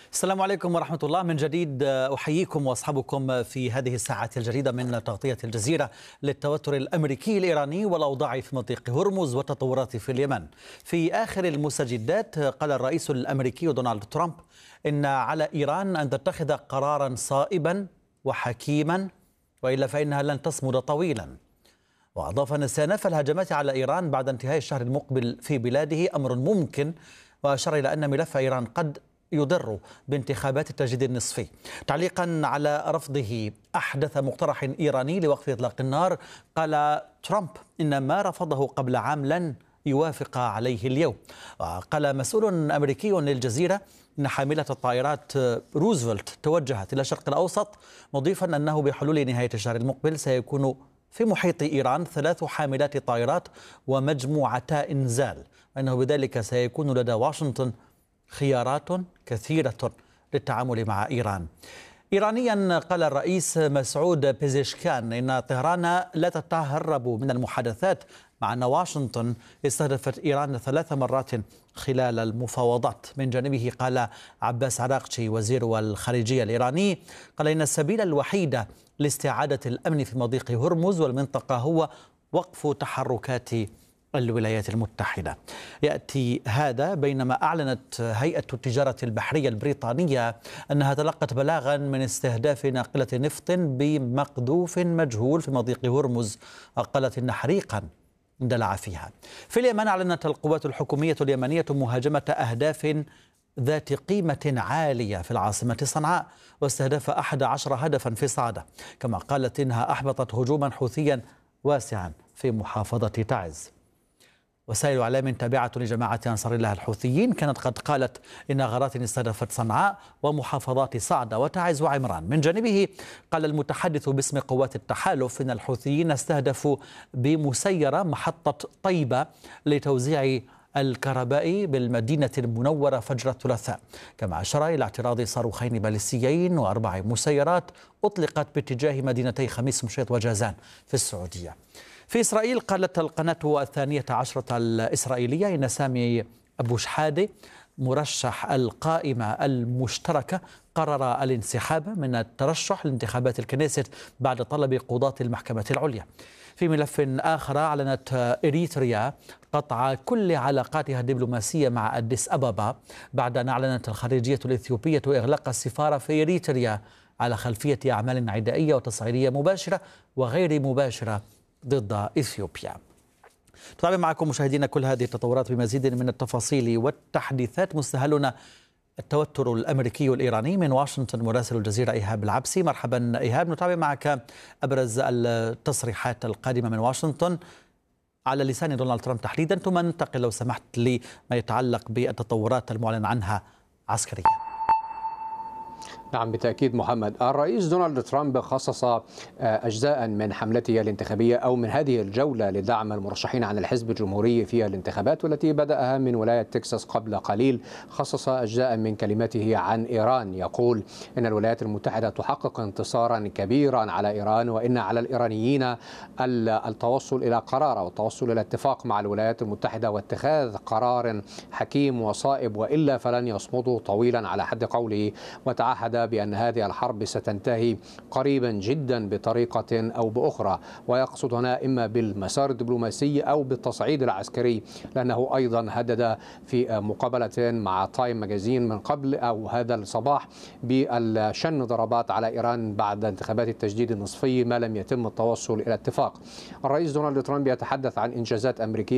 السلام عليكم ورحمة الله من جديد. أحييكم وأصحابكم في هذه الساعة الجديدة من تغطية الجزيرة للتوتر الأمريكي الإيراني والأوضاع في مضيق هرمز والتطورات في اليمن. في آخر المستجدات قال الرئيس الأمريكي دونالد ترامب إن على إيران أن تتخذ قرارا صائبا وحكيما وإلا فإنها لن تصمد طويلا. وأضاف أن استئناف الهجمات على إيران بعد انتهاء الشهر المقبل في بلاده أمر ممكن، وأشار إلى أن ملف إيران قد يضر بانتخابات التجديد النصفي. تعليقا على رفضه أحدث مقترح إيراني لوقف إطلاق النار، قال ترامب إن ما رفضه قبل عام لن يوافق عليه اليوم. وقال مسؤول أمريكي للجزيرة إن حاملة الطائرات روزفلت توجهت إلى الشرق الأوسط، مضيفا أنه بحلول نهاية الشهر المقبل سيكون في محيط إيران 3 حاملات طائرات ومجموعتا إنزال، وأنه بذلك سيكون لدى واشنطن خيارات كثيرة للتعامل مع إيران. إيرانيا قال الرئيس مسعود بيزيشكان إن طهران لا تتهرب من المحادثات، مع أن واشنطن استهدفت إيران 3 مرات خلال المفاوضات. من جانبه قال عباس عراقچي وزير الخارجية الإيراني قال إن السبيل الوحيد لاستعادة الأمن في مضيق هرمز والمنطقة هو وقف تحركات الولايات المتحدة. يأتي هذا بينما أعلنت هيئة التجارة البحرية البريطانية أنها تلقت بلاغا من استهداف ناقلة نفط بمقذوف مجهول في مضيق هرمز، وقالت إن حريقا اندلع فيها. في اليمن أعلنت القوات الحكومية اليمنية مهاجمة أهداف ذات قيمة عالية في العاصمة صنعاء، واستهدف 11 هدفا في صعدة، كما قالت إنها أحبطت هجوما حوثيا واسعا في محافظة تعز. وسائل إعلام تابعة لجماعة أنصار الله الحوثيين كانت قد قالت إن غارات استهدفت صنعاء ومحافظات صعدة وتعز وعمران. من جانبه قال المتحدث باسم قوات التحالف إن الحوثيين استهدفوا بمسيرة محطة طيبة لتوزيع الكهرباء بالمدينة المنورة فجر الثلاثاء، كما أشار إلى اعتراض صاروخين باليستيين و4 مسيرات أطلقت باتجاه مدينتي خميس مشيط وجازان في السعودية. في إسرائيل قالت القناة 12 الإسرائيلية إن سامي أبو شحادة مرشح القائمة المشتركة قرر الانسحاب من الترشح لانتخابات الكنيست بعد طلب قضاة المحكمة العليا. في ملف آخر أعلنت إريتريا قطع كل علاقاتها الدبلوماسية مع أديس أبابا بعد أن أعلنت الخارجية الإثيوبية إغلاق السفارة في إريتريا على خلفية أعمال عدائية وتصعيدية مباشرة وغير مباشرة ضد إثيوبيا. تابع معكم مشاهدينا كل هذه التطورات بمزيد من التفاصيل والتحديثات. مستهلنا التوتر الأمريكي الإيراني من واشنطن مراسل الجزيرة إيهاب العبسي. مرحبا إيهاب، نتابع معك أبرز التصريحات القادمة من واشنطن على لسان دونالد ترامب تحديدا، ثم ننتقل لو سمحت لما يتعلق بالتطورات المعلن عنها عسكريا. نعم بالتأكيد محمد. الرئيس دونالد ترامب خصص أجزاء من حملته الانتخابية أو من هذه الجولة لدعم المرشحين عن الحزب الجمهوري في الانتخابات والتي بدأها من ولاية تكساس قبل قليل. خصص أجزاء من كلمته عن إيران، يقول إن الولايات المتحدة تحقق انتصارا كبيرا على إيران، وإن على الإيرانيين التوصل إلى قرار والتوصل إلى اتفاق مع الولايات المتحدة واتخاذ قرار حكيم وصائب، وإلا فلن يصمدوا طويلا على حد قوله. وتعهد بأن هذه الحرب ستنتهي قريبا جدا بطريقة أو بأخرى، ويقصد هنا إما بالمسار الدبلوماسي أو بالتصعيد العسكري، لأنه أيضا هدد في مقابلة مع تايم ماجازين من قبل أو هذا الصباح بشن ضربات على إيران بعد انتخابات التجديد النصفي ما لم يتم التوصل إلى اتفاق. الرئيس دونالد ترامب يتحدث عن إنجازات أمريكية